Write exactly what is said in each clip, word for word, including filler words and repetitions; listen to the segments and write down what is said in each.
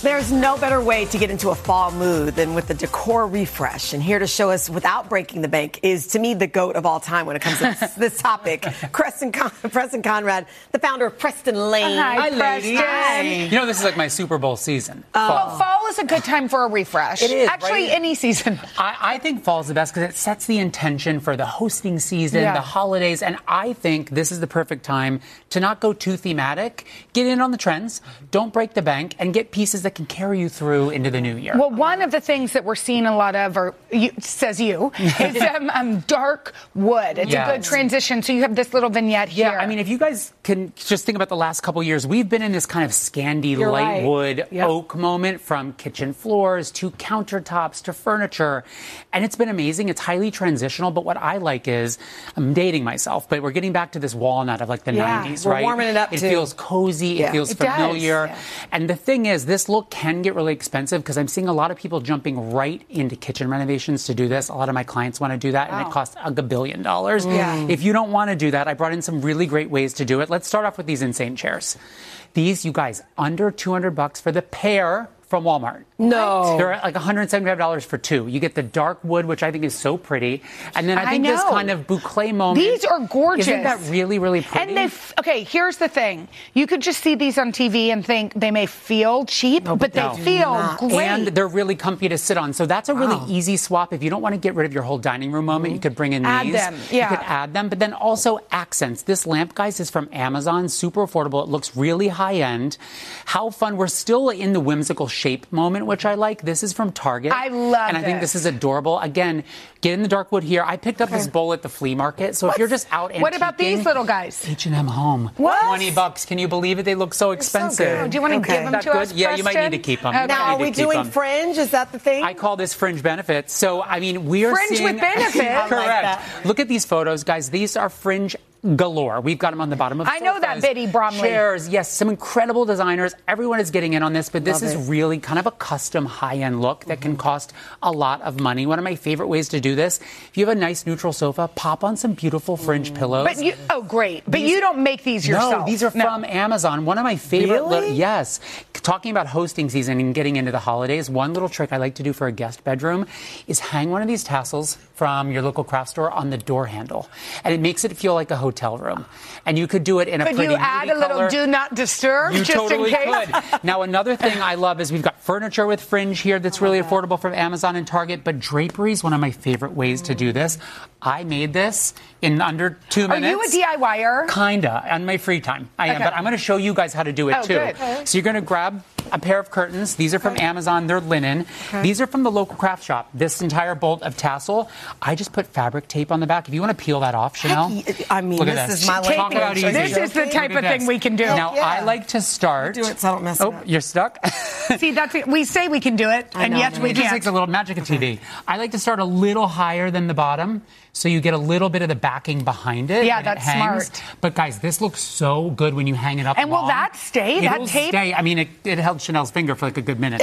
There's no better way to get into a fall mood than with the decor refresh. And here to show us without breaking the bank is, to me, the GOAT of all time when it comes to this topic. Preston, Con- Preston Conrad, the founder of Preston Lane. Hi, Hi, ladies. Preston. You know, this is like my Super Bowl season. Uh, fall. Well, fall is a good time for a refresh. It is, Actually, right? any season. I, I think fall is the best because it sets the intention for the hosting season, Yeah. the holidays, and I think this is the perfect time to not go too thematic. Get in on the trends, don't break the bank, and get pieces that can carry you through into the new year. Well, one of the things that we're seeing a lot of, or you, says you, is um, um, dark wood. It's Yes. a good transition. So you have this little vignette here. Yeah, I mean, if you guys can just think about the last couple years, we've been in this kind of Scandi You're light right. wood Yep. oak moment, from kitchen floors to countertops to furniture. And it's been amazing. It's highly transitional. But what I like is, I'm dating myself, but we're getting back to this walnut of like the Yeah, nineties, we're right? warming it up, It too. feels cozy. Yeah. It feels It does. familiar. Yeah. And the thing is, this look can get really expensive because I'm seeing a lot of people jumping right into kitchen renovations to do this. A lot of my clients want to do that, and Wow. it costs a billion dollars. Yeah. If you don't want to do that, I brought in some really great ways to do it. Let's start off with these insane chairs. These, you guys, under two hundred bucks for the pair from Walmart. No. They're at like one hundred seventy-five dollars for two. You get the dark wood, which I think is so pretty. And then I I think this know. kind of boucle moment. These are gorgeous. Isn't that really, really pretty? And they, f- okay, here's the thing. You could just see these on T V and think they may feel cheap, but they no. feel not. great. And they're really comfy to sit on. So that's a really Wow. easy swap. If you don't want to get rid of your whole dining room moment, you could bring in Add these. them, yeah. You could add them. But then also accents. This lamp, guys, is from Amazon. Super affordable. It looks really high end. How fun. We're still in the whimsical shape moment, which I like. This is from Target. I love And I think this. this is adorable. Again, get in the dark wood here. I picked up this bowl at the flea market. So if you're just out What about these antiquing, little guys? H and M Home. What? twenty bucks. Can you believe it? They look so expensive. good. Do you want to Okay. give them That to good? us, Yeah, you might Preston? need to keep 'em. Okay. Now, are need we to keep doing them. fringe? Is that the thing? I call this fringe benefits. So, I mean, we are Fringe seeing... with benefits? I like Correct. that. Look at these photos, guys. These are fringe galore. We've got them on the bottom of I know that, sofas, Biddy Bromley. chairs. Yes, some incredible designers. Everyone is getting in on this, but this Love is it. really kind of a custom high-end look that can cost a lot of money. One of my favorite ways to do this, if you have a nice neutral sofa, pop on some beautiful fringe pillows. But you, oh, great. But These- you don't make these yourself. No, these are No. from Amazon. One of my favorite. Really? Little, yes. Talking about hosting season and getting into the holidays, one little trick I like to do for a guest bedroom is hang one of these tassels from your local craft store on the door handle, and it makes it feel like a hotel room. And you could do it in a Could pretty you add nudie a little color. do not disturb You just totally in case? could. Now, another thing I love is we've got furniture with fringe here that's really affordable from Amazon and Target, but drapery is one of my favorite ways to do this. I made this in under two Are minutes. you a DIYer? Kinda, on my free time. I am, Okay. but I'm going to show you guys how to do it Oh, too. good. Okay. So you're going to grab a pair of curtains. These are from Amazon. They're linen. These are from the local craft shop. This entire bolt of tassel, I just put fabric tape on the back. If you want to peel that off, Chanel. Heck, I mean, look at this is my Talk language. about easy. This is the Look type at of thing this. we can do. Now, Yeah. I like to start. Do it so I don't mess it Oh, up. you're stuck? See, that's it. We say we can do it, I and know, yet but we It just can't. takes a little magic of T V. I like to start a little higher than the bottom, so you get a little bit of the backing behind it. Yeah, when it that's hangs. smart. But guys, this looks so good when you hang it up. And will long. that stay? That It'll tape? stay. I mean, it, it held Chanel's finger for like a good minute.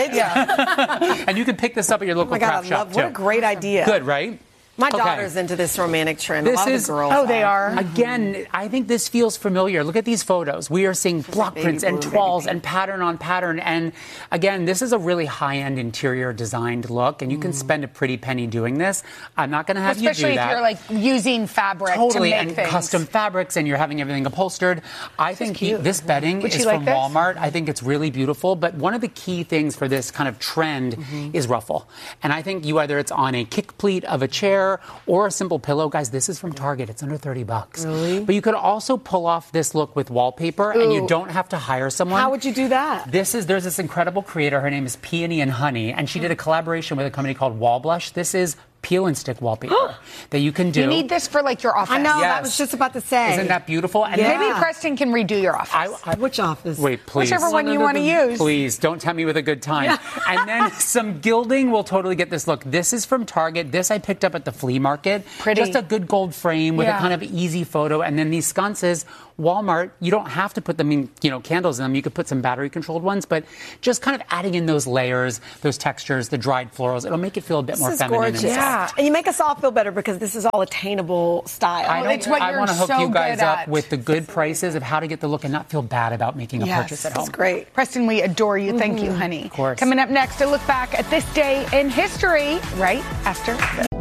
yeah. And you can pick this up at your Oh local my God, craft I shop love. What too. a great idea. Good, right? My Okay. daughter's into this romantic trend. A This lot of is- the girls. Oh, they are. Again, I think this feels familiar. Look at these photos. We are seeing block baby prints and blue, baby toiles pink. and pattern on pattern. And again, this is a really high-end interior designed look, and you can spend a pretty penny doing this. I'm not going to have Especially you do if that. you're like using fabric Totally, to make and things. custom fabrics, and you're having everything upholstered. I think the- this bedding Would is you like from this? Walmart. I think it's really beautiful. But one of the key things for this kind of trend is ruffle. And I think you either it's on a kick pleat of a chair or a simple pillow. Guys, this is from Target. It's under thirty bucks. Really? But you could also pull off this look with wallpaper, and you Ooh. don't have to hire someone. How would you do that? This is there's this incredible creator. Her name is Peony and Honey, and she did a collaboration with a company called Wall Blush. This is peel and stick wallpaper that you can do. You need this for like your office. I know. Yes. I was just about to say. Isn't that beautiful? And Yeah. Maybe Preston can redo your office. I, I, Which office? Wait, please. Whichever one you want to use. Please, don't tell me with a good time. And then some gilding will totally get this look. This is from Target. This I picked up at the flea market. Pretty. Just a good gold frame with Yeah. a kind of easy photo. And then these sconces, Walmart, you don't have to put them in, you know, candles in them. You could put some battery-controlled ones, but just kind of adding in those layers, those textures, the dried florals, it'll make it feel a bit This more is feminine gorgeous. and soft. Yeah. And you make us all feel better because this is all attainable style. I, It's what I you're want to hook so you guys good up at. with the good prices of how to get the look and not feel bad about making a Yes, purchase at home. that's great. Preston, we adore you. Thank you, honey. Of course. Coming up next, a look back at this day in history right after this.